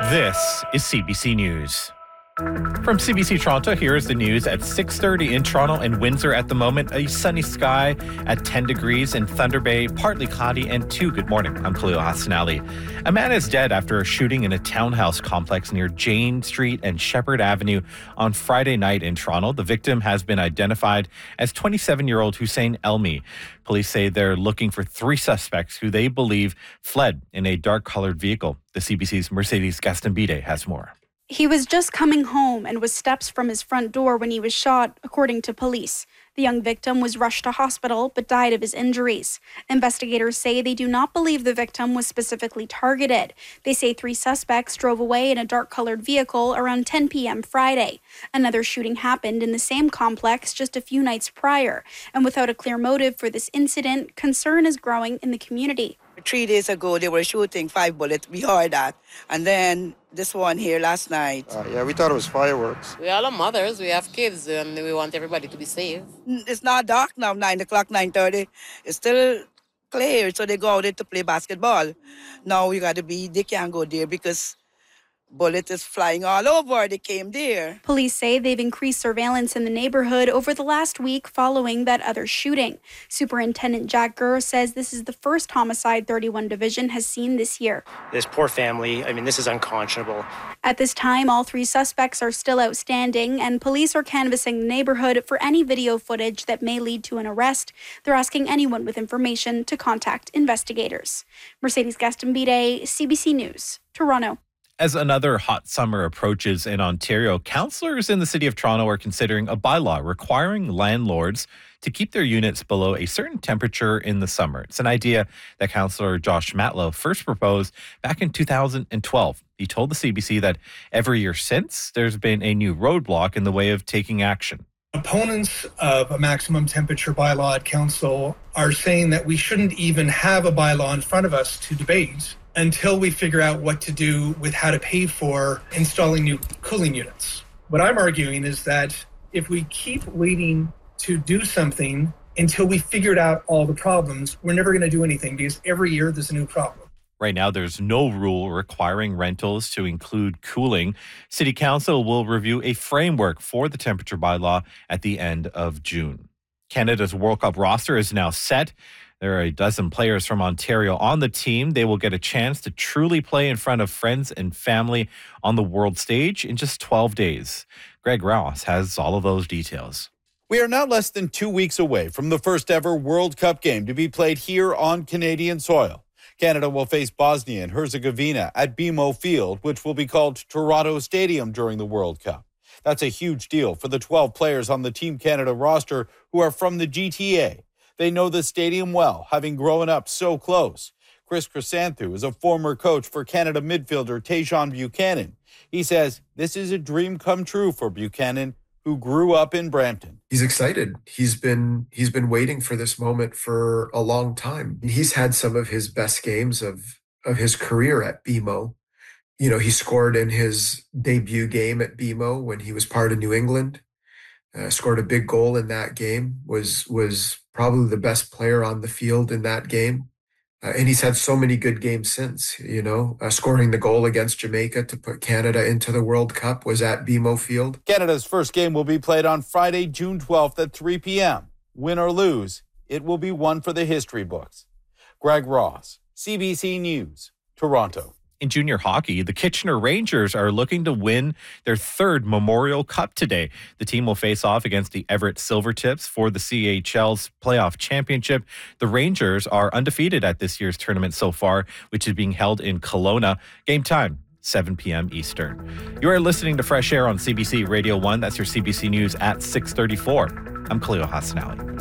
This is CBC News. From CBC Toronto, here is the news at 6:30 in Toronto and Windsor at the moment. A sunny sky at 10 degrees in Thunder Bay, partly cloudy and 2. Good morning. I'm Khalil Hassanali. A man is dead after a shooting in a townhouse complex near Jane Street and Shepherd Avenue on Friday night in Toronto. The victim has been identified as 27-year-old Hussein Elmi. Police say they're looking for 3 suspects who they believe fled in a dark-colored vehicle. The CBC's Mercedes Gastambide has more. He was just coming home and was steps from his front door when he was shot, according to police. The young victim was rushed to hospital but died of his injuries. Investigators say they do not believe the victim was specifically targeted. They say 3 suspects drove away in a dark-colored vehicle around 10 p.m. Friday. Another shooting happened in the same complex just a few nights prior. And without a clear motive for this incident, concern is growing in the community. 3 days ago, they were shooting 5 bullets. We heard that. And then this one here last night. We thought it was fireworks. We all are mothers. We have kids, and we want everybody to be safe. It's not dark now, 9 o'clock, 9:30. It's still clear, so they go out there to play basketball. Now they can't go there because bullets is flying all over. They came there. Police say they've increased surveillance in the neighborhood over the last week following that other shooting. Superintendent Jack Gurr says this is the first homicide 31 Division has seen this year. This poor family, this is unconscionable. At this time, all 3 suspects are still outstanding, and police are canvassing the neighborhood for any video footage that may lead to an arrest. They're asking anyone with information to contact investigators. Mercedes Gastambide, CBC News, Toronto. As another hot summer approaches in Ontario, councillors in the City of Toronto are considering a bylaw requiring landlords to keep their units below a certain temperature in the summer. It's an idea that Councillor Josh Matlow first proposed back in 2012. He told the CBC that every year since, there's been a new roadblock in the way of taking action. Opponents of a maximum temperature bylaw at council are saying that we shouldn't even have a bylaw in front of us to debate until we figure out what to do with how to pay for installing new cooling units. What I'm arguing is that if we keep waiting to do something until we figured out all the problems, we're never going to do anything because every year there's a new problem. Right now, there's no rule requiring rentals to include cooling. City Council will review a framework for the temperature bylaw at the end of June. Canada's World Cup roster is now set. There are a dozen players from Ontario on the team. They will get a chance to truly play in front of friends and family on the world stage in just 12 days. Greg Ross has all of those details. We are now less than 2 weeks away from the first ever World Cup game to be played here on Canadian soil. Canada will face Bosnia and Herzegovina at BMO Field, which will be called Toronto Stadium during the World Cup. That's a huge deal for the 12 players on the Team Canada roster who are from the GTA. They know the stadium well, having grown up so close. Chris Chrysanthu is a former coach for Canada midfielder Tajon Buchanan. He says this is a dream come true for Buchanan, who grew up in Brampton. He's excited. He's been waiting for this moment for a long time. He's had some of his best games of his career at BMO. You know, he scored in his debut game at BMO when he was part of New England. Scored a big goal in that game, was probably the best player on the field in that game. And he's had so many good games since, scoring the goal against Jamaica to put Canada into the World Cup was at BMO Field. Canada's first game will be played on Friday, June 12th at 3 p.m. Win or lose, it will be one for the history books. Greg Ross, CBC News, Toronto. In junior hockey, the Kitchener Rangers are looking to win their 3rd Memorial Cup today. The team will face off against the Everett Silvertips for the CHL's playoff championship. The Rangers are undefeated at this year's tournament so far, which is being held in Kelowna. Game time, 7 p.m. Eastern. You are listening to Fresh Air on CBC Radio 1. That's your CBC News at 6:34. I'm Khalil Hassanali.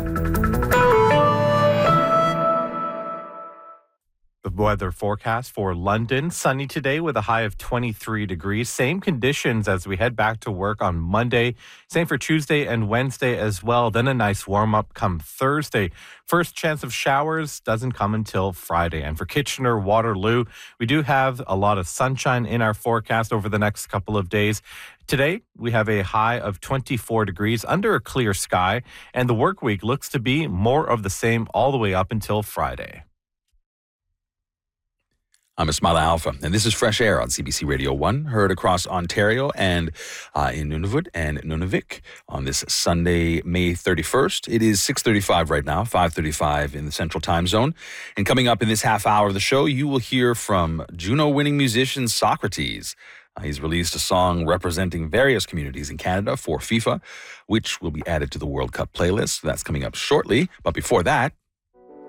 The weather forecast for London, sunny today with a high of 23 degrees. Same conditions as we head back to work on Monday. Same for Tuesday and Wednesday as well. Then a nice warm-up come Thursday. First chance of showers doesn't come until Friday. And for Kitchener, Waterloo, we do have a lot of sunshine in our forecast over the next couple of days. Today, we have a high of 24 degrees under a clear sky. And the work week looks to be more of the same all the way up until Friday. I'm Ismaila Alfa, and this is Fresh Air on CBC Radio 1, heard across Ontario and in Nunavut and Nunavik on this Sunday, May 31st. It is 6:35 right now, 5:35 in the Central Time Zone. And coming up in this half hour of the show, you will hear from Juno-winning musician Socrates. He's released a song representing various communities in Canada for FIFA, which will be added to the World Cup playlist. That's coming up shortly. But before that,